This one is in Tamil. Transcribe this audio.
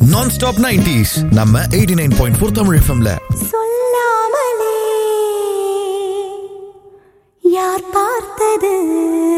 Non-stop 90s நம்ம 89.4 தமிழ் FMல சொல்லாமலே யார் பார்த்தது